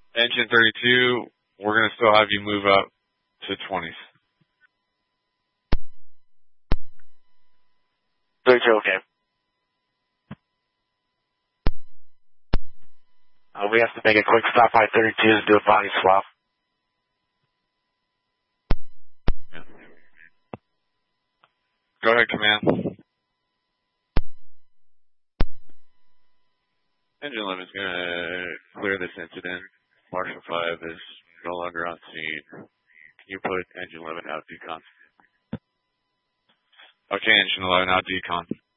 Engine 32, we're going to still have you move up to 20s. 32, okay. We have to make a quick stop by 32 to do a body swap. Yeah. Go ahead, command. Engine 11 is going to clear this incident. Marshal 5 is no longer on scene. Can you put Engine 11 out decon? Okay, Engine 11 out decon.